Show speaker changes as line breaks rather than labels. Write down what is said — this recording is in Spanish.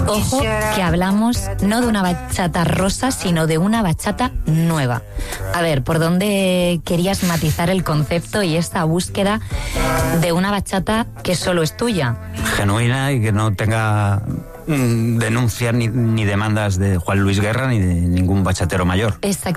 Ojo, que hablamos no de una bachata rosa, sino de una bachata nueva. A ver, ¿por dónde querías matizar el concepto y esta búsqueda de una bachata que solo es tuya?
Genuina y que no tenga denuncias ni demandas de Juan Luis Guerra ni de ningún bachatero mayor.
Exacto.